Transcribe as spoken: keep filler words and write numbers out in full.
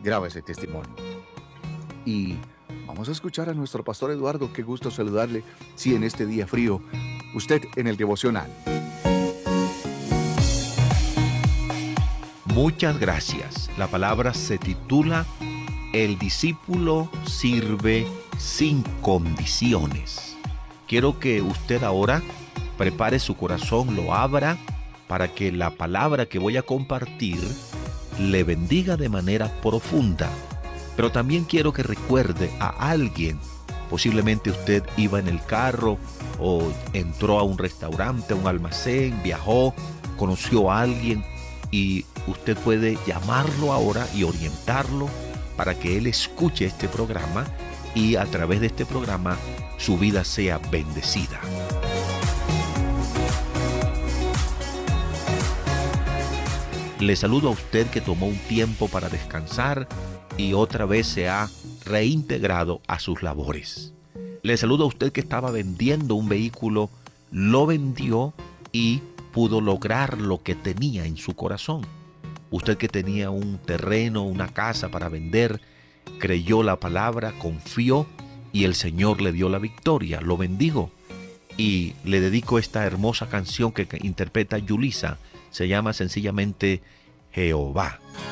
graba ese testimonio. Y vamos a escuchar a nuestro pastor Eduardo. Qué gusto saludarle. Sí, en este día frío, usted en el devocional. Muchas gracias. La palabra se titula El discípulo sirve sin condiciones. Quiero que usted ahora prepare su corazón, lo abra para que la palabra que voy a compartir le bendiga de manera profunda. Pero también quiero que recuerde a alguien. Posiblemente usted iba en el carro o entró a un restaurante, a un almacén, viajó, conoció a alguien y usted puede llamarlo ahora y orientarlo para que él escuche este programa y a través de este programa su vida sea bendecida. Le saludo a usted que tomó un tiempo para descansar y otra vez se ha reintegrado a sus labores. Le saludo a usted que estaba vendiendo un vehículo, lo vendió y pudo lograr lo que tenía en su corazón. Usted que tenía un terreno, una casa para vender, creyó la palabra, confió y el Señor le dio la victoria. Lo bendigo y le dedico esta hermosa canción que interpreta Yulisa. Se llama sencillamente Jehová.